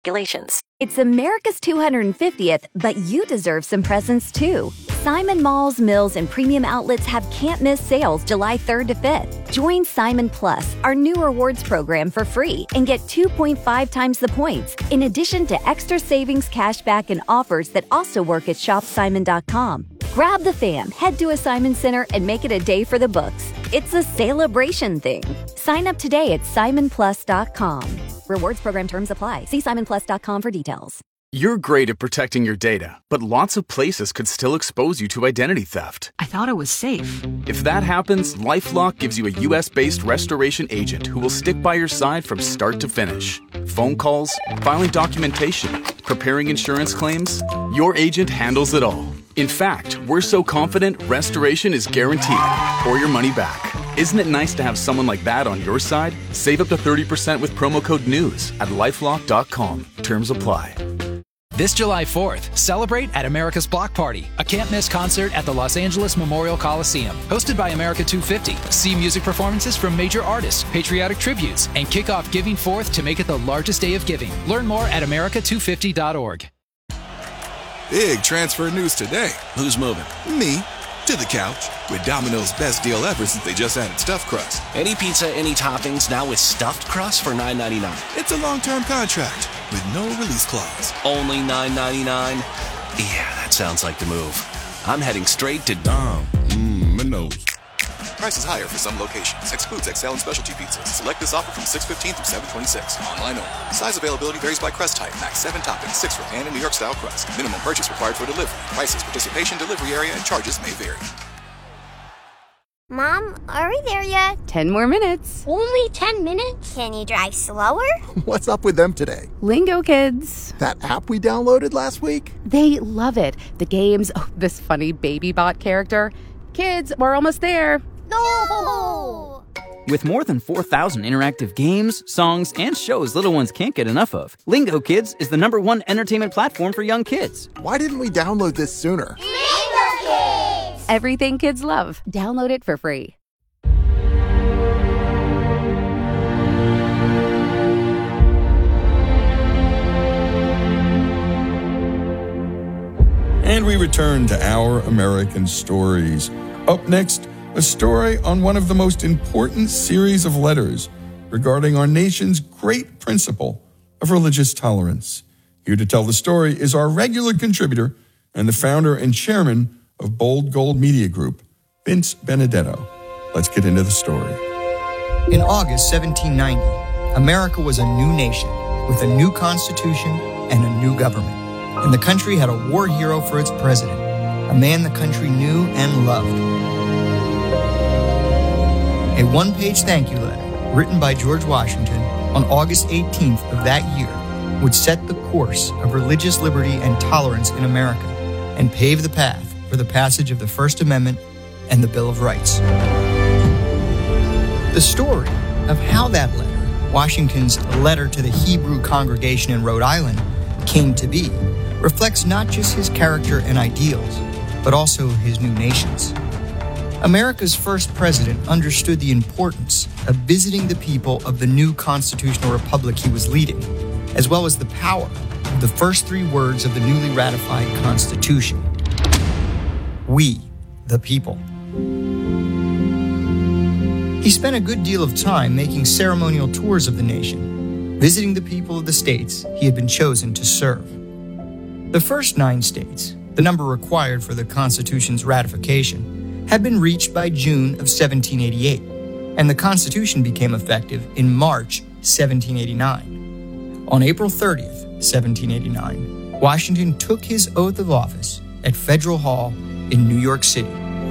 Regulations. It's America's 250th, but you deserve some presents too. Simon Malls, Mills, and Premium Outlets have can't-miss sales July 3rd to 5th. Join Simon Plus, our new rewards program, for free and get 2.5 times the points, in addition to extra savings, cashback, and offers that also work at shopsimon.com. Grab the fam, head to a Simon Center, and make it a day for the books. It's a celebration thing. Sign up today at simonplus.com. Rewards program terms apply. See simonplus.com for details. You're great at protecting your data, but lots of places could still expose you to identity theft. I thought it was safe. If that happens, LifeLock gives you a US-based restoration agent who will stick by your side from start to finish. Phone calls, filing documentation, preparing insurance claims, your agent handles it all. In fact, we're so confident restoration is guaranteed or your money back. Isn't it nice to have someone like that on your side? Save up to 30% with promo code NEWS at lifelock.com. Terms apply. This July 4th, celebrate at America's Block Party, a can't-miss concert at the Los Angeles Memorial Coliseum. Hosted by America 250, see music performances from major artists, patriotic tributes, and kick off Giving Forth to make it the largest day of giving. Learn more at america250.org. Big transfer news today. Who's moving? Me. To the couch. With Domino's best deal ever since they just added stuffed crust. Any pizza, any toppings, now with stuffed crust for $9.99. It's a long-term contract with no release clause. Only $9.99? Yeah, that sounds like the move. I'm heading straight to Domino's. Price is higher for some locations. Excludes XL and specialty pizzas. Select this offer from 6/15 through 7/26. Online only. Size availability varies by crust type. Max 7 toppings, 6 for pan and New York style crust. Minimum purchase required for delivery. Prices, participation, delivery area, and charges may vary. Mom, are we there yet? 10 more minutes. Only 10 minutes? Can you drive slower? What's up with them today? Lingo Kids. That app we downloaded last week? They love it. The games, this funny baby bot character. Kids, we're almost there. No! With more than 4,000 interactive games, songs, and shows little ones can't get enough of, Lingo Kids is the #1 entertainment platform for young kids. Why didn't we download this sooner? Lingo Kids! Everything kids love. Download it for free. And we return to Our American Stories. Up next, a story on one of the most important series of letters regarding our nation's great principle of religious tolerance. Here to tell the story is our regular contributor and the founder and chairman of Bold Gold Media Group, Vince Benedetto. Let's get into the story. In August 1790, America was a new nation with a new constitution and a new government. And the country had a war hero for its president, a man the country knew and loved. A one-page thank you letter written by George Washington on August 18th of that year would set the course of religious liberty and tolerance in America and pave the path for the passage of the First Amendment and the Bill of Rights. The story of how that letter, Washington's letter to the Hebrew congregation in Rhode Island, came to be, reflects not just his character and ideals, but also his new nations. America's first president understood the importance of visiting the people of the new constitutional republic he was leading, as well as the power of the first 3 words of the newly ratified Constitution. We, the people. He spent a good deal of time making ceremonial tours of the nation, visiting the people of the states he had been chosen to serve. The first 9 states, the number required for the Constitution's ratification, had been reached by June of 1788, and the Constitution became effective in March 1789. On April 30th, 1789, Washington took his oath of office at Federal Hall in New York City.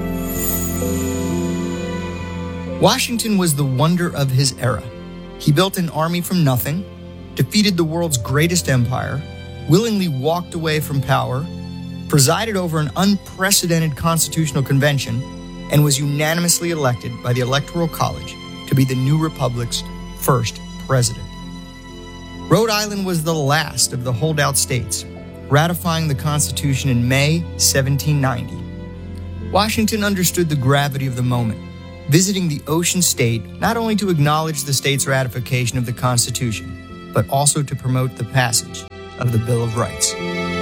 Washington was the wonder of his era. He built an army from nothing, defeated the world's greatest empire, willingly walked away from power, presided over an unprecedented constitutional convention, and was unanimously elected by the Electoral College to be the new republic's first president. Rhode Island was the last of the holdout states, ratifying the Constitution in May 1790. Washington understood the gravity of the moment, visiting the ocean state not only to acknowledge the state's ratification of the Constitution, but also to promote the passage of the Bill of Rights.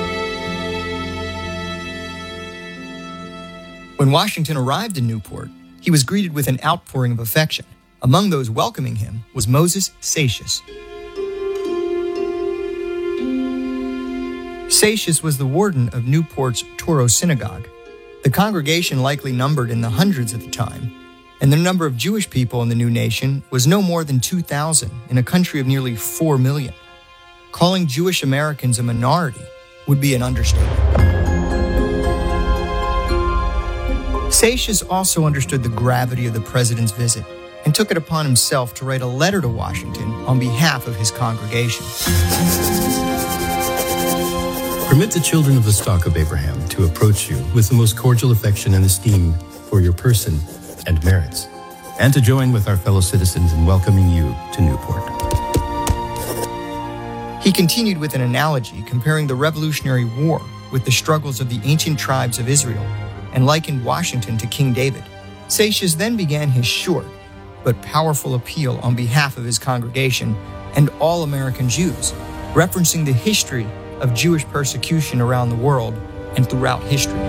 When Washington arrived in Newport, he was greeted with an outpouring of affection. Among those welcoming him was Moses Seixas. Seixas was the warden of Newport's Touro Synagogue. The congregation likely numbered in the hundreds at the time, and the number of Jewish people in the new nation was no more than 2,000 in a country of nearly 4 million. Calling Jewish Americans a minority would be an understatement. Seixas also understood the gravity of the president's visit and took it upon himself to write a letter to Washington on behalf of his congregation. Permit the children of the stock of Abraham to approach you with the most cordial affection and esteem for your person and merits, and to join with our fellow citizens in welcoming you to Newport. He continued with an analogy comparing the Revolutionary War with the struggles of the ancient tribes of Israel and likened Washington to King David. Seixas then began his short but powerful appeal on behalf of his congregation and all American Jews, referencing the history of Jewish persecution around the world and throughout history.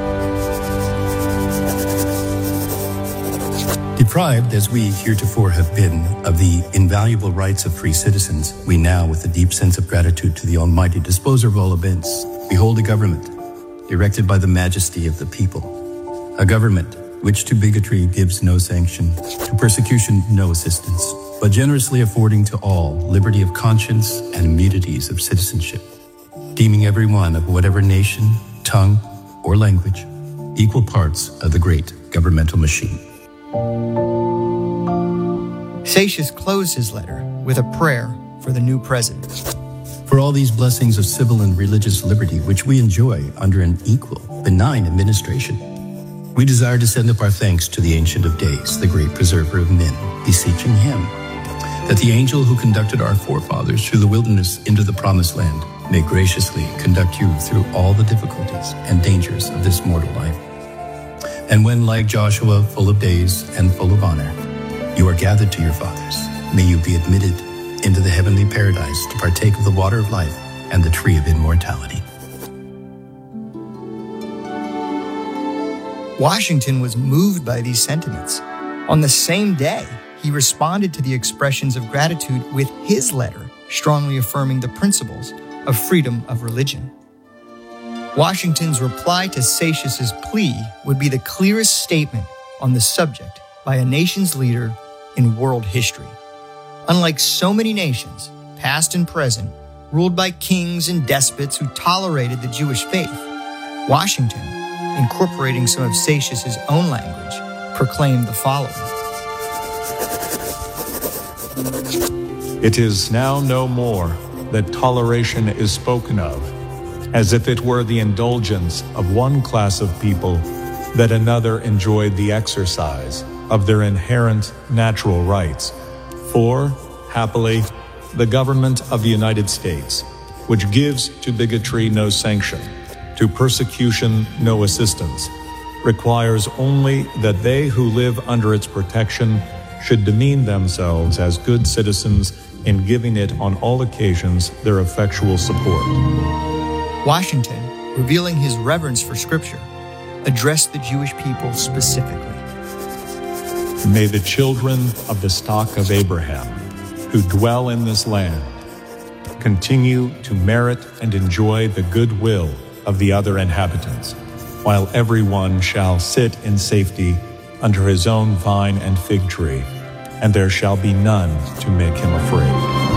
Deprived, as we heretofore have been, of the invaluable rights of free citizens, we now, with a deep sense of gratitude to the Almighty Disposer of all events, behold a government directed by the majesty of the people, a government which to bigotry gives no sanction, to persecution no assistance, but generously affording to all liberty of conscience and immunities of citizenship, deeming every one of whatever nation, tongue, or language equal parts of the great governmental machine. Seixas closed his letter with a prayer for the new president. For all these blessings of civil and religious liberty which we enjoy under an equal, benign administration, we desire to send up our thanks to the Ancient of Days, the great preserver of men, beseeching him that the angel who conducted our forefathers through the wilderness into the promised land may graciously conduct you through all the difficulties and dangers of this mortal life. And when, like Joshua, full of days and full of honor, you are gathered to your fathers, may you be admitted into the heavenly paradise to partake of the water of life and the tree of immortality. Washington was moved by these sentiments. On the same day, he responded to the expressions of gratitude with his letter, strongly affirming the principles of freedom of religion. Washington's reply to Seixas' plea would be the clearest statement on the subject by a nation's leader in world history. Unlike so many nations, past and present, ruled by kings and despots who tolerated the Jewish faith, Washington, incorporating some of Seixas' own language, proclaimed the following. It is now no more that toleration is spoken of, as if it were the indulgence of one class of people that another enjoyed the exercise of their inherent natural rights. For, happily, the government of the United States, which gives to bigotry no sanction, to persecution no assistance, requires only that they who live under its protection should demean themselves as good citizens in giving it on all occasions their effectual support. Washington, revealing his reverence for Scripture, addressed the Jewish people specifically. May the children of the stock of Abraham, who dwell in this land, continue to merit and enjoy the goodwill of the other inhabitants, while everyone shall sit in safety under his own vine and fig tree, and there shall be none to make him afraid.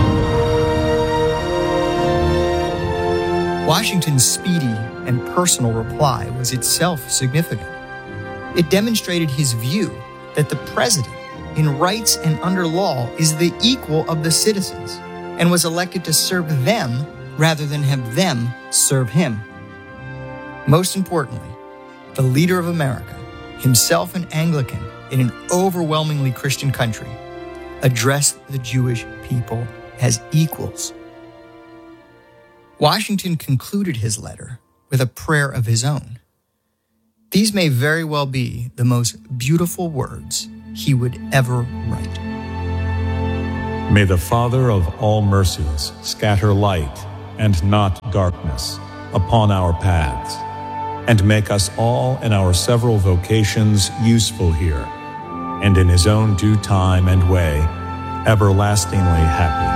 Washington's speedy and personal reply was itself significant. It demonstrated his view that the president, in rights and under law, is the equal of the citizens and was elected to serve them rather than have them serve him. Most importantly, the leader of America, himself an Anglican in an overwhelmingly Christian country, addressed the Jewish people as equals. Washington concluded his letter with a prayer of his own. These may very well be the most beautiful words he would ever write. May the Father of all mercies scatter light and not darkness upon our paths, and make us all in our several vocations useful here, and in his own due time and way, everlastingly happy.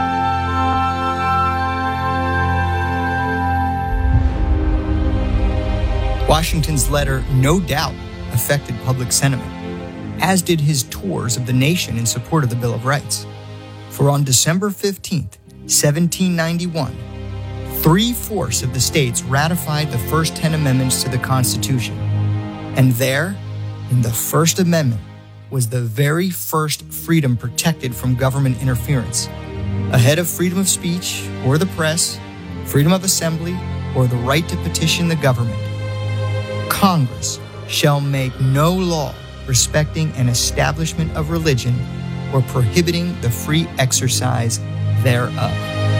Washington's letter no doubt affected public sentiment, as did his tours of the nation in support of the Bill of Rights. For on December 15th, 1791, 3/4 of the states ratified the first 10 amendments to the Constitution. And there, in the First Amendment, was the very first freedom protected from government interference, ahead of freedom of speech or the press, freedom of assembly, or the right to petition the government. Congress shall make no law respecting an establishment of religion or prohibiting the free exercise thereof.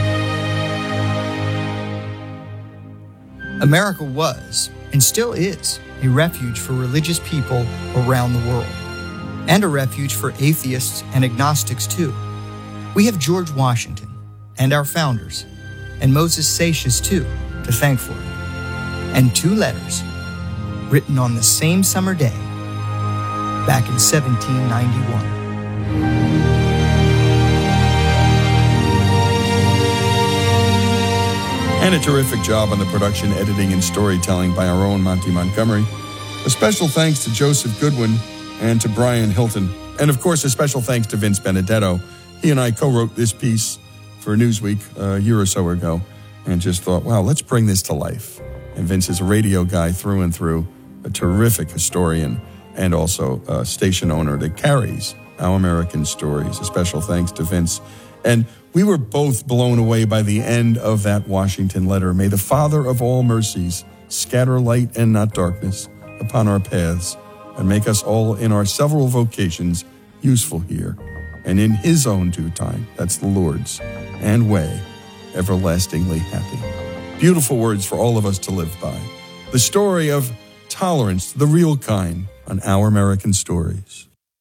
America was, and still is, a refuge for religious people around the world, and a refuge for atheists and agnostics too. We have George Washington and our founders, and Moses Seixas too, to thank for it, and 2 letters written on the same summer day back in 1791. And a terrific job on the production, editing, and storytelling by our own Monty Montgomery. A special thanks to Joseph Goodwin and to Brian Hilton. And of course, a special thanks to Vince Benedetto. He and I co-wrote this piece for Newsweek a year or so ago and just thought, wow, let's bring this to life. And Vince is a radio guy through and through, a terrific historian, and also a station owner that carries Our American Stories. A special thanks to Vince. And we were both blown away by the end of that Washington letter. May the Father of all mercies scatter light and not darkness upon our paths, and make us all in our several vocations useful here, and in his own due time, that's the Lord's, and way, everlastingly happy. Beautiful words for all of us to live by. The story of tolerance, the real kind, on Our American Stories.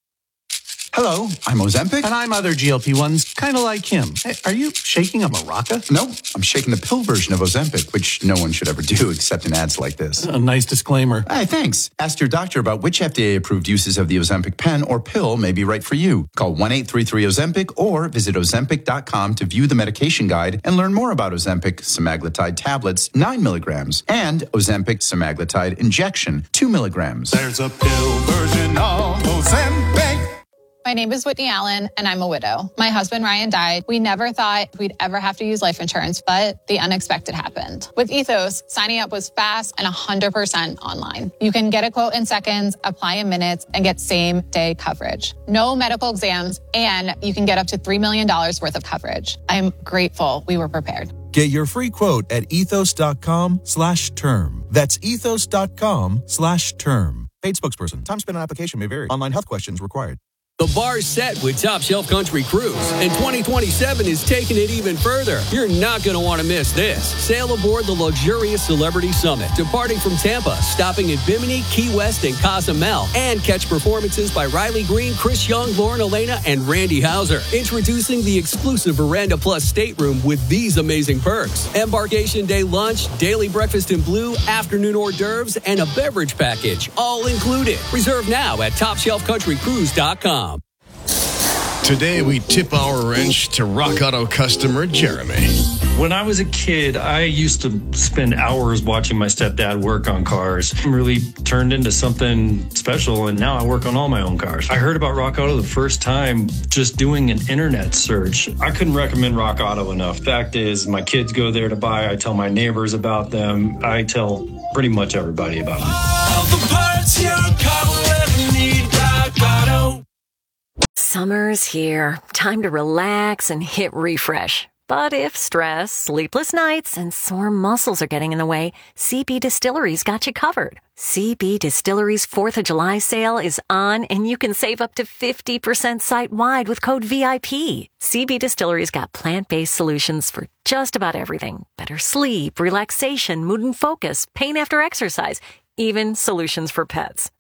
Hello, I'm Ozempic. And I'm other GLP-1s, kind of like him. Hey, are you shaking a maraca? No, I'm shaking the pill version of Ozempic, which no one should ever do except in ads like this. A nice disclaimer. Hey, thanks. Ask your doctor about which FDA-approved uses of the Ozempic pen or pill may be right for you. Call 1-833-OZEMPIC or visit Ozempic.com to view the medication guide and learn more about Ozempic semaglutide tablets, 9 milligrams, and Ozempic semaglutide injection, 2 milligrams. There's a pill version of Ozempic. My name is Whitney Allen, and I'm a widow. My husband, Ryan, died. We never thought we'd ever have to use life insurance, but the unexpected happened. With Ethos, signing up was fast and 100% online. You can get a quote in seconds, apply in minutes, and get same-day coverage. No medical exams, and you can get up to $3 million worth of coverage. I'm grateful we were prepared. Get your free quote at ethos.com/term. That's ethos.com/term. Paid spokesperson. Time spent on application may vary. Online health questions required. The bar's set with Top Shelf Country Cruise, and 2027 is taking it even further. You're not going to want to miss this. Sail aboard the luxurious Celebrity Summit, departing from Tampa, stopping in Bimini, Key West, and Cozumel, and catch performances by Riley Green, Chris Young, Lauren Elena, and Randy Houser. Introducing the exclusive Veranda Plus stateroom with these amazing perks: embarkation day lunch, daily breakfast in blue, afternoon hors d'oeuvres, and a beverage package, all included. Reserve now at TopShelfCountryCruise.com. Today, we tip our wrench to Rock Auto customer Jeremy. When I was a kid, I used to spend hours watching my stepdad work on cars. It really turned into something special, and now I work on all my own cars. I heard about Rock Auto the first time just doing an internet search. I couldn't recommend Rock Auto enough. Fact is, my kids go there to buy. I tell my neighbors about them. I tell pretty much everybody about them. All the parts your car will ever need, Rock Auto. Summer's here. Time to relax and hit refresh. But if stress, sleepless nights, and sore muscles are getting in the way, CB Distillery's got you covered. CB Distillery's 4th of July sale is on, and you can save up to 50% site-wide with code VIP. CB Distillery's got plant-based solutions for just about everything. Better sleep, relaxation, mood and focus, pain after exercise, even solutions for pets.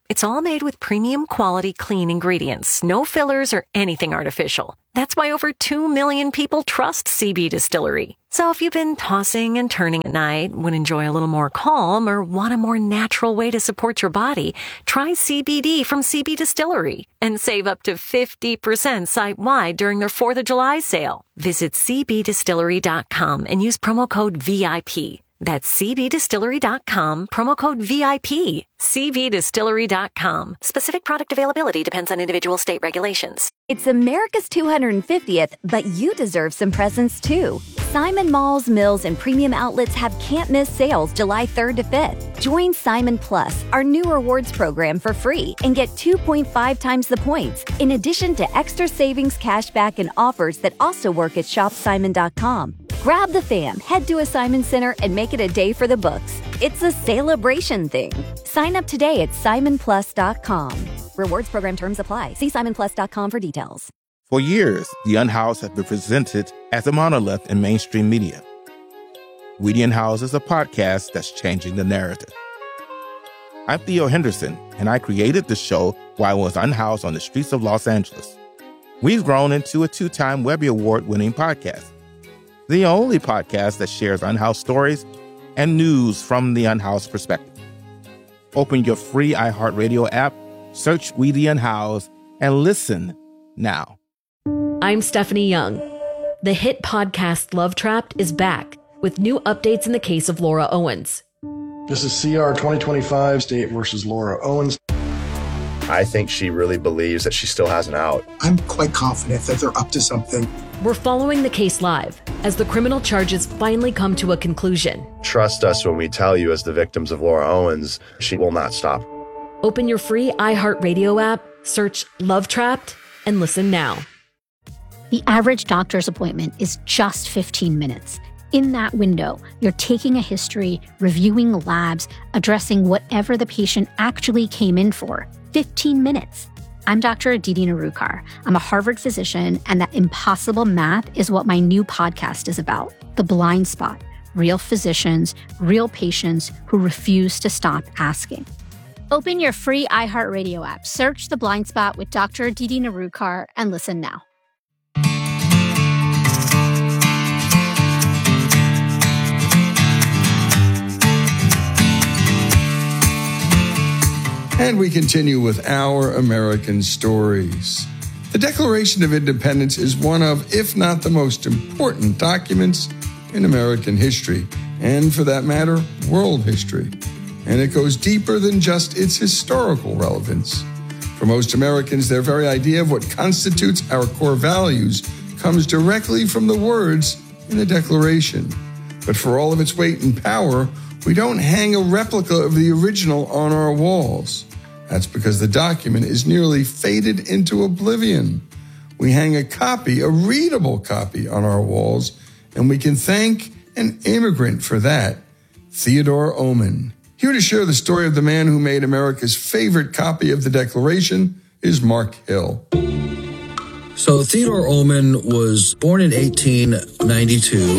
It's all made with premium quality clean ingredients, no fillers or anything artificial. That's why over 2 million people trust CB Distillery. So if you've been tossing and turning at night, would enjoy a little more calm, or want a more natural way to support your body, try CBD from CB Distillery and save up to 50% site-wide during their 4th of July sale. Visit cbdistillery.com and use promo code VIP. That's cbdistillery.com, promo code VIP. cbdistillery.com. Specific product availability depends on individual state regulations. It's America's 250th, but you deserve some presents too. Simon Malls, Mills, and premium outlets have can't-miss sales July 3rd to 5th. Join Simon Plus, our new rewards program, for free and get 2.5 times the points, in addition to extra savings, cashback, and offers that also work at shopsimon.com. Grab the fam, head to a Simon Center, and make it a day for the books. It's a celebration thing. Sign up today at simonplus.com. Rewards program terms apply. See simonplus.com for details. For years, The Unhoused has been presented as a monolith in mainstream media. We the Unhoused is a podcast that's changing the narrative. I'm Theo Henderson, and I created the show while I was unhoused on the streets of Los Angeles. We've grown into a 2-time Webby Award-winning podcast. The only podcast that shares unhoused stories and news from the unhoused perspective. Open your free iHeartRadio app, search We the Unhoused, and listen now. I'm Stephanie Young. The hit podcast Love Trapped is back with new updates in the case of Laura Owens. This is CR 2025, State versus Laura Owens. I think she really believes that she still has an out. I'm quite confident that they're up to something. We're following the case live as the criminal charges finally come to a conclusion. Trust us when we tell you, as the victims of Laura Owens, she will not stop. Open your free iHeartRadio app, search Love Trapped, and listen now. The average doctor's appointment is just 15 minutes. In that window, you're taking a history, reviewing labs, addressing whatever the patient actually came in for. 15 minutes. I'm Dr. Aditi Narukar. I'm a Harvard physician, and that impossible math is what my new podcast is about. The Blind Spot. Real physicians, real patients who refuse to stop asking. Open your free iHeartRadio app, search The Blind Spot with Dr. Aditi Narukar, and listen now. And we continue with Our American Stories. The Declaration of Independence is one of, if not the most important documents in American history, and for that matter, world history. And it goes deeper than just its historical relevance. For most Americans, their very idea of what constitutes our core values comes directly from the words in the Declaration. But for all of its weight and power, we don't hang a replica of the original on our walls. That's because the document is nearly faded into oblivion. We hang a copy, a readable copy, on our walls, and we can thank an immigrant for that, Theodore Oman. Here to share the story of the man who made America's favorite copy of the Declaration is Mark Hill. So Theodore Oman was born in 1892.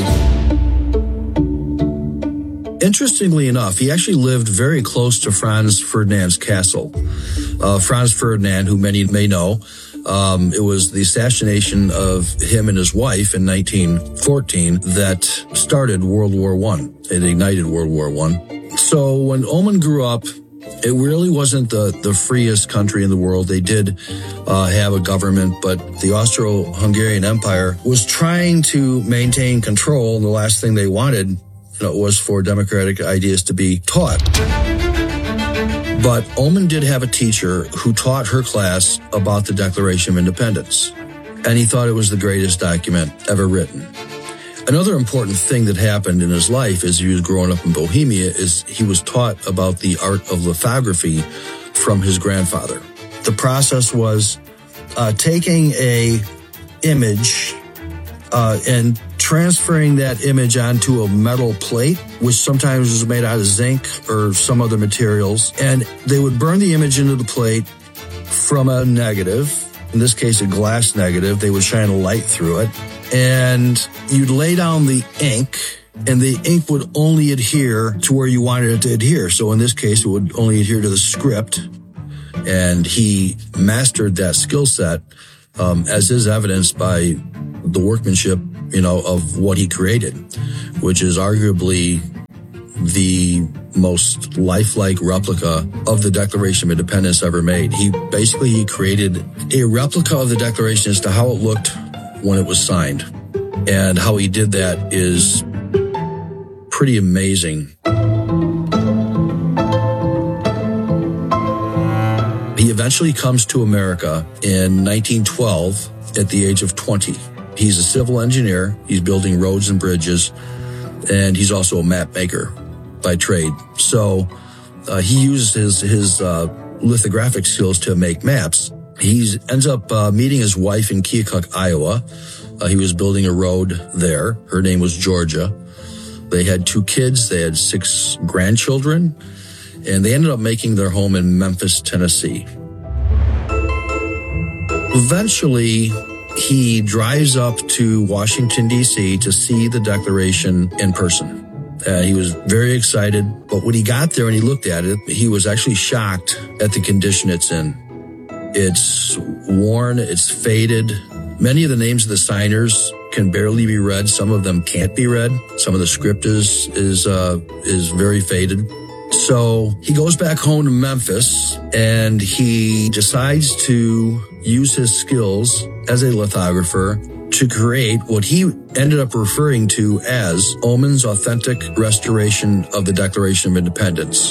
Interestingly enough, he actually lived very close to Franz Ferdinand's castle. Franz Ferdinand, who many may know, it was the assassination of him and his wife in 1914 that started World War I. It ignited World War I. So when Oman grew up, it really wasn't the freest country in the world. They did have a government, but the Austro-Hungarian Empire was trying to maintain control, and the last thing they wanted was for democratic ideas to be taught. But Oman did have a teacher who taught her class about the Declaration of Independence, and he thought it was the greatest document ever written. Another important thing that happened in his life as he was growing up in Bohemia is he was taught about the art of lithography from his grandfather. The process was taking a image and transferring that image onto a metal plate, which sometimes was made out of zinc or some other materials. And they would burn the image into the plate from a negative, in this case, a glass negative. They would shine a light through it. And you'd lay down the ink, and the ink would only adhere to where you wanted it to adhere. So in this case, it would only adhere to the script. And he mastered that skill set, as is evidenced by the workmanship, of what he created, which is arguably the most lifelike replica of the Declaration of Independence ever made. He created a replica of the Declaration as to how it looked when it was signed. And how he did that is pretty amazing. He eventually comes to America in 1912 at the age of 20. He's a civil engineer. He's building roads and bridges, and he's also a map maker by trade. So he uses his lithographic skills to make maps. He ends up meeting his wife in Keokuk, Iowa. He was building a road there. Her name was Georgia. They had 2 kids. They had 6 grandchildren. And they ended up making their home in Memphis, Tennessee. Eventually, he drives up to Washington, D.C. to see the Declaration in person. He was very excited, but when he got there and he looked at it, he was actually shocked at the condition it's in. It's worn, it's faded. Many of the names of the signers can barely be read. Some of them can't be read. Some of the script is very faded. So he goes back home to Memphis and he decides to use his skills as a lithographer to create what he ended up referring to as Ullman's Authentic Restoration of the Declaration of Independence.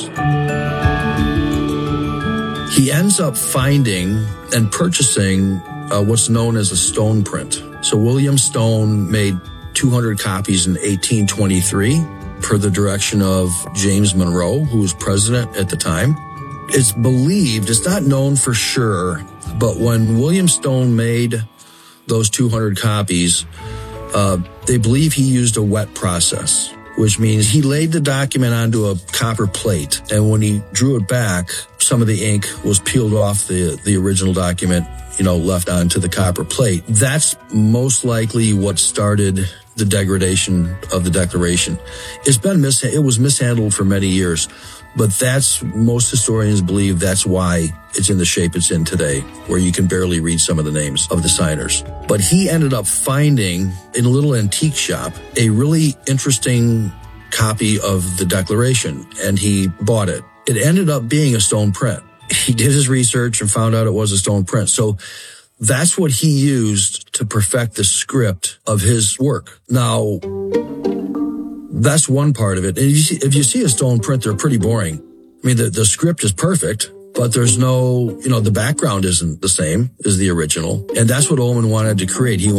He ends up finding and purchasing what's known as a stone print. So William Stone made 200 copies in 1823 per the direction of James Monroe, who was president at the time. It's believed, it's not known for sure, but when William Stone made those 200 copies, they believe he used a wet process, which means he laid the document onto a copper plate, and when he drew it back, some of the ink was peeled off the original document, left onto the copper plate. That's most likely what started the degradation of the Declaration. It was mishandled for many years, but most historians believe that's why it's in the shape it's in today, where you can barely read some of the names of the signers. But he ended up finding in a little antique shop a really interesting copy of the Declaration, and he bought it. It ended up being a stone print. He did his research and found out it was a stone print. So that's what he used to perfect the script of his work. Now, that's one part of it. And if you see a stone print, they're pretty boring. I mean, the script is perfect, but there's no, the background isn't the same as the original. And that's what Ullman wanted to create. He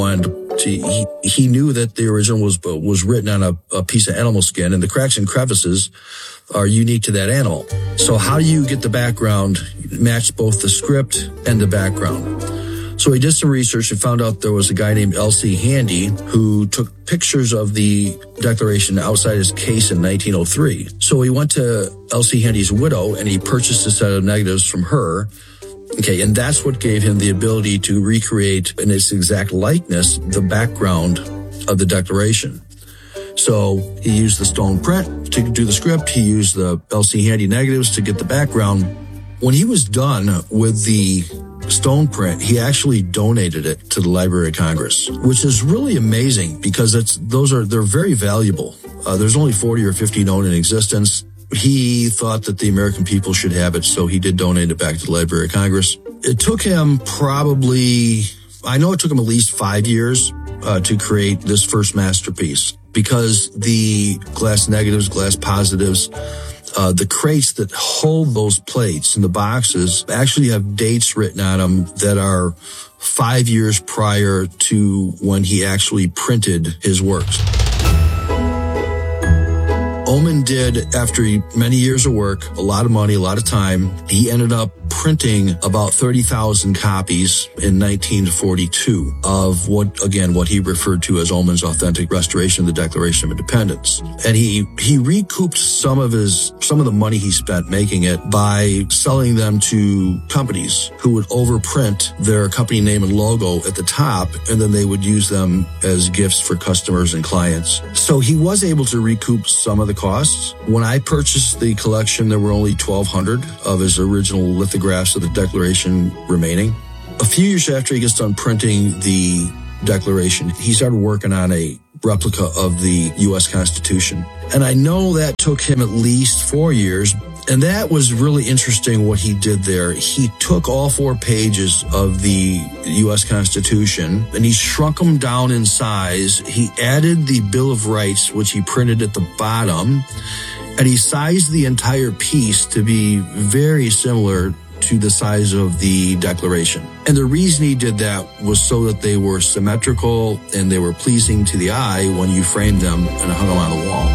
knew that the original was written on a piece of animal skin, and the cracks and crevices are unique to that animal. So how do you get the background, match both the script and the background? So he did some research and found out there was a guy named L.C. Handy who took pictures of the Declaration outside his case in 1903. So he went to L.C. Handy's widow and he purchased a set of negatives from her. Okay, and that's what gave him the ability to recreate in its exact likeness the background of the Declaration. So he used the stone print to do the script. He used the L.C. Handy negatives to get the background. When he was done with the stone print, he actually donated it to the Library of Congress, which is really amazing because they're very valuable. There's only 40 or 50 known in existence. He thought that the American people should have it, so he did donate it back to the Library of Congress. It took him I know it took him at least 5 years to create this first masterpiece, because the glass negatives, glass positives, the crates that hold those plates and the boxes actually have dates written on them that are 5 years prior to when he actually printed his works. Ullman did, after many years of work, a lot of money, a lot of time, he ended up printing about 30,000 copies in 1942 of what he referred to as Ullman's Authentic Restoration of the Declaration of Independence. And he recouped some of the money he spent making it by selling them to companies who would overprint their company name and logo at the top, and then they would use them as gifts for customers and clients. So he was able to recoup some of the costs. When I purchased the collection, there were only 1,200 of his original lithographs drafts of the Declaration remaining. A few years after he gets done printing the Declaration, he started working on a replica of the U.S. Constitution. And I know that took him at least 4 years. And that was really interesting what he did there. He took all 4 pages of the U.S. Constitution and he shrunk them down in size. He added the Bill of Rights, which he printed at the bottom, and he sized the entire piece to be very similar to the size of the Declaration. And the reason he did that was so that they were symmetrical and they were pleasing to the eye when you framed them and hung them on the wall.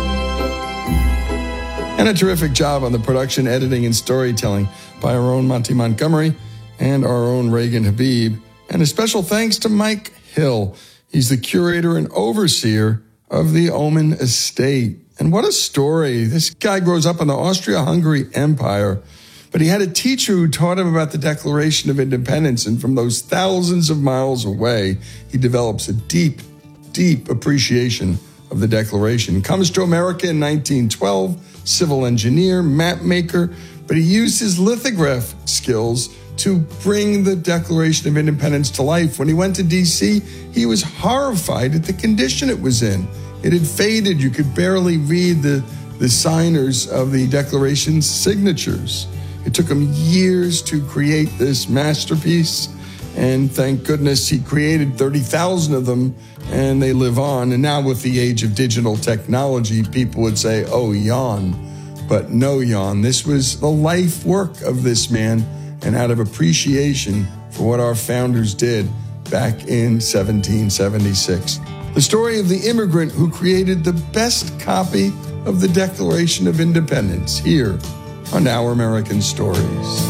And a terrific job on the production, editing, and storytelling by our own Monty Montgomery and our own Reagan Habib. And a special thanks to Mike Hill. He's the curator and overseer of the Oman Estate. And what a story. This guy grows up in the Austria-Hungary Empire, but he had a teacher who taught him about the Declaration of Independence. And from those thousands of miles away, he develops a deep, deep appreciation of the Declaration. Comes to America in 1912, civil engineer, map maker, but he used his lithograph skills to bring the Declaration of Independence to life. When he went to D.C., he was horrified at the condition it was in. It had faded. You could barely read the signers of the Declaration's signatures. It took him years to create this masterpiece, and thank goodness he created 30,000 of them, and they live on. And now with the age of digital technology, people would say, oh, yawn. But no yawn. This was the life work of this man, and out of appreciation for what our founders did back in 1776. The story of the immigrant who created the best copy of the Declaration of Independence here on Our American Stories.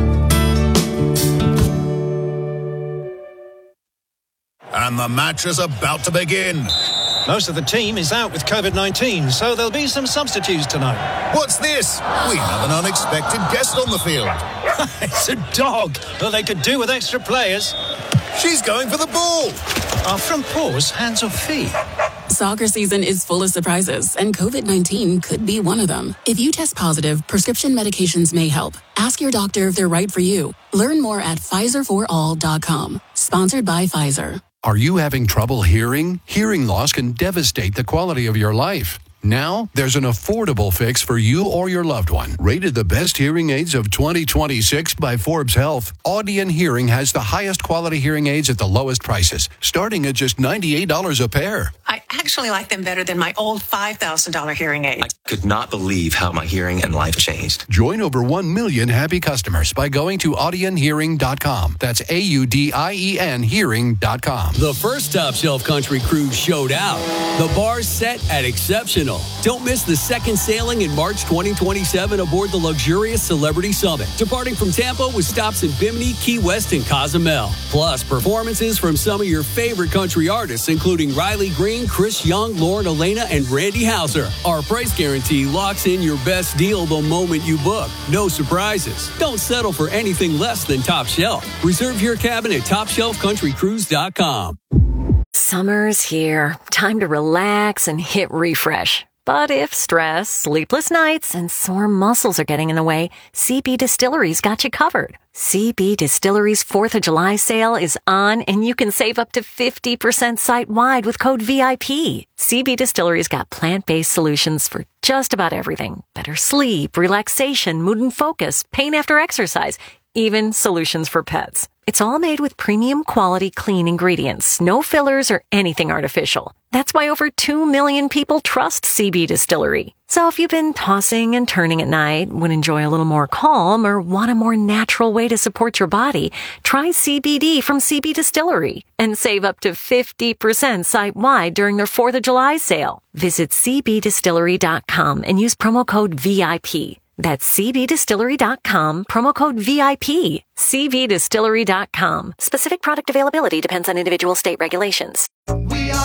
And the match is about to begin. Most of the team is out with COVID-19, so there'll be some substitutes tonight. What's this? We have an unexpected guest on the field. It's a dog, but they could do with extra players. She's going for the ball. Our front paws, hands or feet? Soccer season is full of surprises, and COVID-19 could be one of them. If you test positive, prescription medications may help. Ask your doctor if they're right for you. Learn more at PfizerForAll.com. Sponsored by Pfizer. Are you having trouble hearing? Hearing loss can devastate the quality of your life. Now, there's an affordable fix for you or your loved one. Rated the best hearing aids of 2026 by Forbes Health, Audion Hearing has the highest quality hearing aids at the lowest prices, starting at just $98 a pair. I actually like them better than my old $5,000 hearing aid. I could not believe how my hearing and life changed. Join over 1 million happy customers by going to audionhearing.com. That's AUDIEN hearing.com. The first Top Shelf Country Cruise showed out. The bar's set at exceptional. Don't miss the second sailing in March 2027 aboard the luxurious Celebrity Summit, departing from Tampa with stops in Bimini, Key West, and Cozumel. Plus, performances from some of your favorite country artists, including Riley Green, Chris Young, Lauren Elena, and Randy Houser. Our price guarantee locks in your best deal the moment you book. No surprises. Don't settle for anything less than Top Shelf. Reserve your cabin at TopShelfCountryCruise.com. Summer's here. Time to relax and hit refresh. But if stress, sleepless nights, and sore muscles are getting in the way, CB Distillery's got you covered. CB Distillery's 4th of July sale is on, and you can save up to 50% site-wide with code VIP. CB Distillery's got plant-based solutions for just about everything. Better sleep, relaxation, mood and focus, pain after exercise, even solutions for pets. It's all made with premium quality clean ingredients, no fillers or anything artificial. That's why over 2 million people trust CB Distillery. So if you've been tossing and turning at night, would enjoy a little more calm, or want a more natural way to support your body, try CBD from CB Distillery and save up to 50% site-wide during their 4th of July sale. Visit cbdistillery.com and use promo code VIP. That's cbdistillery.com, promo code VIP. cbdistillery.com. Specific product availability depends on individual state regulations.